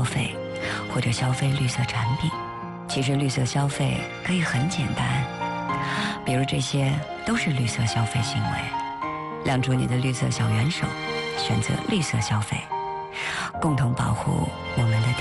费，或者消费绿色产品。其实绿色消费可以很简单，比如这些都是绿色消费行为。亮出你的绿色小元手，选择绿色消费，共同保护我们的